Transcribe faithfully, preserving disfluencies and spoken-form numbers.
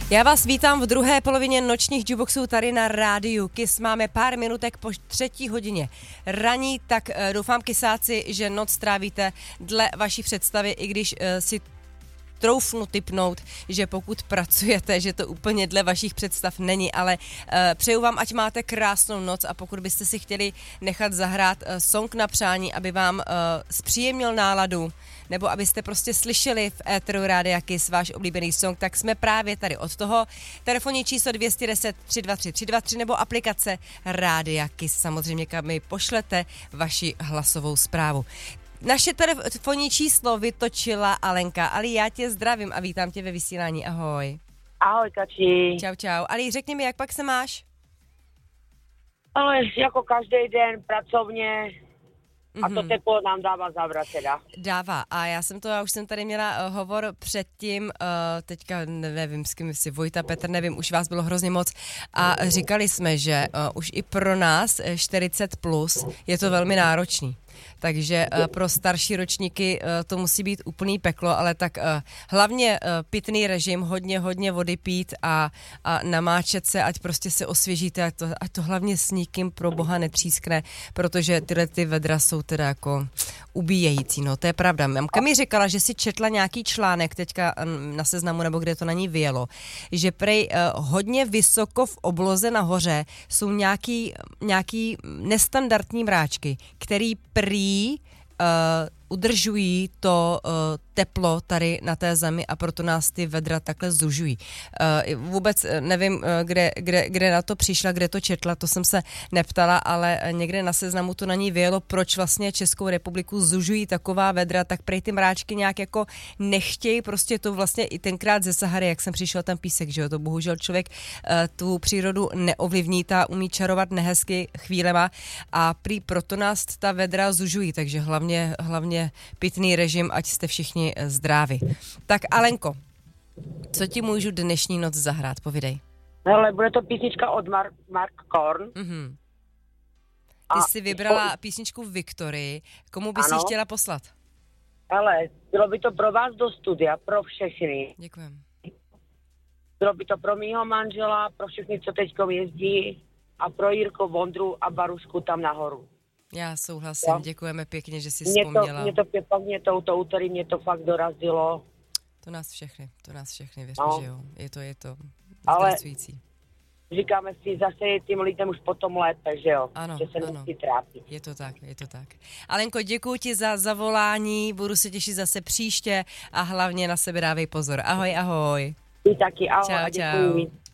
Já vás vítám v druhé polovině nočních jukeboxů tady na rádiu Kiss. Máme pár minutek po třetí hodině raní, tak doufám, kysáci, že noc strávíte dle vaší představy, i když si troufnu tipnout, že pokud pracujete, že to úplně dle vašich představ není, ale uh, přeju vám, ať máte krásnou noc, a pokud byste si chtěli nechat zahrát uh, song na přání, aby vám uh, zpříjemnil náladu, nebo abyste prostě slyšeli v éteru Rádia Kiss váš oblíbený song, tak jsme právě tady od toho. Telefonní číslo dvě deset tři dva tři tři dva tři nebo aplikace Rádia Kiss, samozřejmě, kam mi pošlete vaši hlasovou zprávu. Naše telefonní číslo vytočila Alenka. Ali, já tě zdravím a vítám tě ve vysílání. Ahoj. Ahoj, Kači. Čau, čau. Ali, řekni mi, jak pak se máš? Ale jako každý den pracovně a to teplo nám dává zavrat teda. Dává. A já jsem to, já už jsem tady měla uh, hovor předtím, uh, teďka nevím, s kým si Vojta, Petr, nevím, už vás bylo hrozně moc a říkali jsme, že uh, už i pro nás čtyřicet plus je to velmi náročný. Takže uh, pro starší ročníky uh, to musí být úplný peklo, ale tak uh, hlavně uh, pitný režim, hodně, hodně vody pít a, a namáčet se, ať prostě se osvěžíte, ať to, ať to hlavně s nikým pro boha netřískne, protože tyhle ty vedra jsou teda jako ubíjející, no to je pravda. Mamka mi říkala, že si četla nějaký článek teďka na Seznamu, nebo kde to na ní vyjelo, že prej uh, hodně vysoko v obloze nahoře jsou nějaký, nějaký nestandardní mráčky, který prý Uh, udržují to uh, teplo tady na té zemi a proto nás ty vedra takhle zužují. Uh, vůbec nevím, uh, kde, kde, kde na to přišla, kde to četla, to jsem se neptala, ale někde na Seznamu to na ní vyjelo, proč vlastně Českou republiku zužují taková vedra, tak prej ty mráčky nějak jako nechtějí, prostě to vlastně i tenkrát ze Sahary, jak jsem přišel ten písek, že jo, to bohužel člověk uh, tu přírodu neovlivní, ta umí čarovat nehezky chvílema a prý proto nás ta vedra zužují, takže hlavně, hlavně pitný režim, ať jste všichni zdraví. Tak Alenko, co ti můžu dnešní noc zahrát? Povídej. Hele, bude to písnička od Mark, Mark Korn. Mm-hmm. Ty jsi vybrala po... písničku Victory. Komu bys ji chtěla poslat? Hele, bylo by to pro vás do studia, pro všechny. Děkujem. Bylo by to pro mýho manžela, pro všechny, co teďkom jezdí, a pro Jirko, Vondru a Barušku tam nahoru. Já souhlasím, jo? Děkujeme pěkně, že jsi mě vzpomněla. To, mě to pěkně, mě to, to úterý, mě to fakt dorazilo. To nás všechny, to nás všechny, věř no. mi, že jo. Je to, je to zdrcující. Říkáme si, zase je tím lidem už potom lépe, že jo. Ano, že se ano. musí trápit. Je to tak, je to tak. Alenko, děkuji ti za zavolání, budu se těšit zase příště a hlavně na sebe dávej pozor. Ahoj, ahoj. Ty taky, ahoj, čau, a děkuji. Čau.